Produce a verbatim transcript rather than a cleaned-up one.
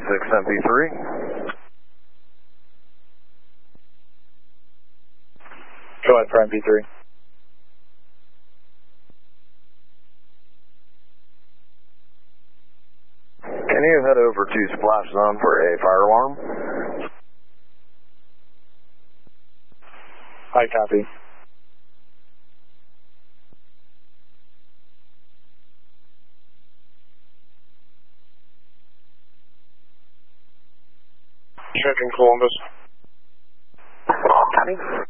six M P three. Go ahead for M P three. Can you head over to splash zone for a fire alarm? I copy. Checking Columbus. Copy.